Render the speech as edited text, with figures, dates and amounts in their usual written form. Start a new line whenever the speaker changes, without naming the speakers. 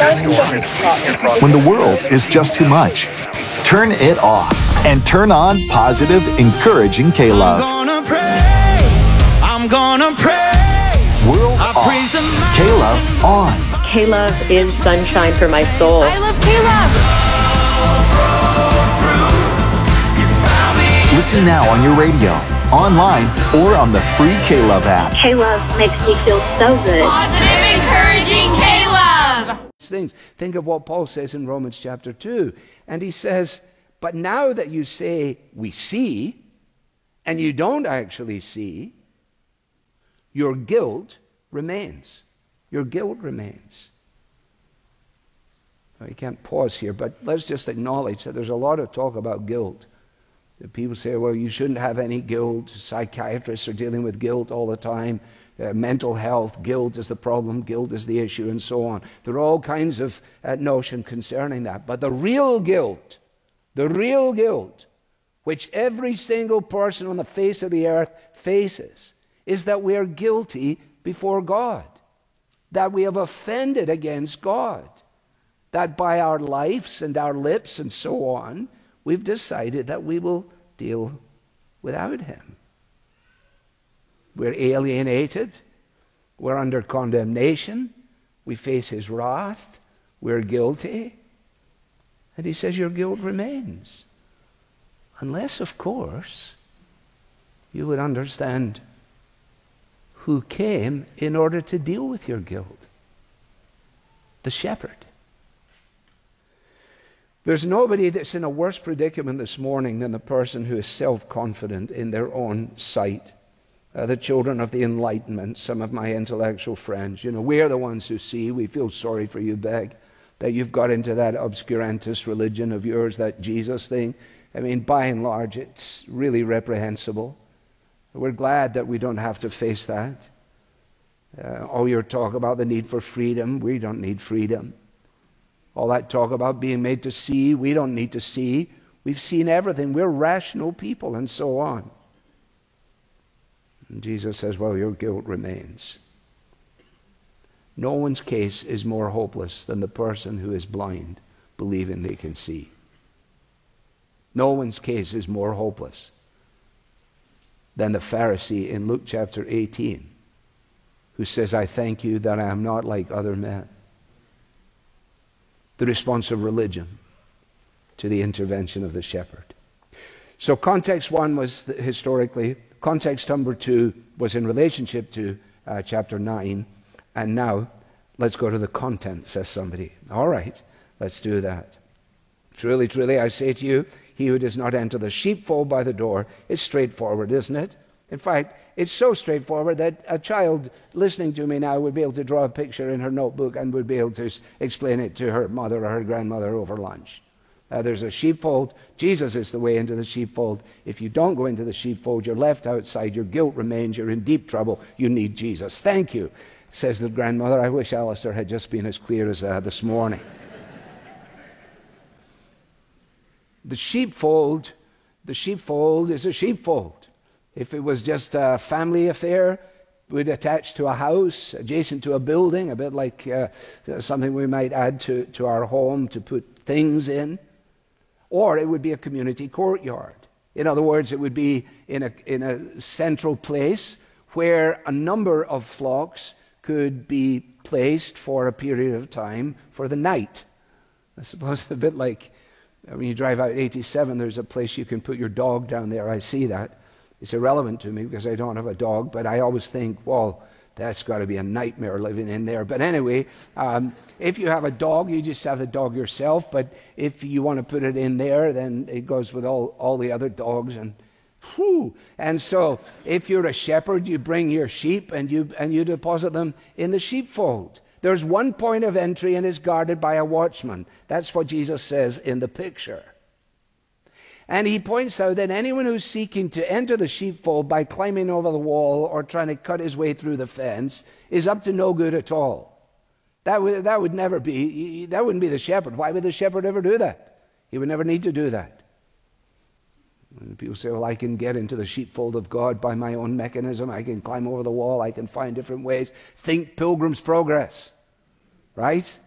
When the world is just too much, turn it off and turn on positive, encouraging K-Love.
I'm gonna praise.
World off, K-Love on.
K-Love is sunshine for my soul.
I love K-Love.
Listen now on your radio, online, or on the free K-Love app.
K-Love makes me feel so good.
Positive, encouraging K-Love.
Things. Think of what Paul says in Romans chapter 2. And he says, but now that you say we see, and you don't actually see, your guilt remains. Your guilt remains. Now, you can't pause here, but let's just acknowledge that there's a lot of talk about guilt. People say, well, you shouldn't have any guilt. Psychiatrists are dealing with guilt all the time. Mental health, guilt is the problem, guilt is the issue, and so on. There are all kinds of notion concerning that. But the real guilt, which every single person on the face of the earth faces, is that we are guilty before God, that we have offended against God, that by our lives and our lips and so on, we've decided that we will deal without him. We're alienated. We're under condemnation. We face his wrath. We're guilty. And he says your guilt remains. Unless, of course, you would understand who came in order to deal with your guilt. The shepherd. There's nobody that's in a worse predicament this morning than the person who is self-confident in their own sight. The children of the Enlightenment, some of my intellectual friends, we're the ones who see. We feel sorry for you, Beg, that you've got into that obscurantist religion of yours, that Jesus thing. I mean, by and large, it's really reprehensible. We're glad that we don't have to face that. All your talk about the need for freedom, we don't need freedom. All that talk about being made to see, we don't need to see. We've seen everything. We're rational people and so on. And Jesus says, well, your guilt remains. No one's case is more hopeless than the person who is blind, believing they can see. No one's case is more hopeless than the Pharisee in Luke chapter 18, who says, I thank you that I am not like other men. The response of religion to the intervention of the shepherd. So context one was historically. Context number two was in relationship to chapter 9. And now, let's go to the content, says somebody. All right, let's do that. Truly, truly, I say to you, he who does not enter the sheepfold by the door, it's straightforward, isn't it? In fact, it's so straightforward that a child listening to me now would be able to draw a picture in her notebook and would be able to explain it to her mother or her grandmother over lunch. There's a sheepfold. Jesus is the way into the sheepfold. If you don't go into the sheepfold, you're left outside. Your guilt remains. You're in deep trouble. You need Jesus. Thank you, says the grandmother. I wish Alistair had just been as clear as this morning. The sheepfold is a sheepfold. If it was just a family affair, we'd attach to a house, adjacent to a building, a bit like something we might add to our home to put things in. Or it would be a community courtyard. In other words, it would be in a central place where a number of flocks could be placed for a period of time for the night. I suppose a bit like when you drive out 87, there's a place you can put your dog down there. I see that. It's irrelevant to me because I don't have a dog, but I always think, well, that's got to be a nightmare living in there. But anyway, if you have a dog, you just have the dog yourself. But if you want to put it in there, then it goes with all the other dogs. And so if you're a shepherd, you bring your sheep and you deposit them in the sheepfold. There's one point of entry and it's guarded by a watchman. That's what Jesus says in the picture. And he points out that anyone who's seeking to enter the sheepfold by climbing over the wall or trying to cut his way through the fence is up to no good at all. That would never be, that wouldn't be the shepherd. Why would the shepherd ever do that? He would never need to do that. And people say, well, I can get into the sheepfold of God by my own mechanism. I can climb over the wall. I can find different ways. Think Pilgrim's Progress, right?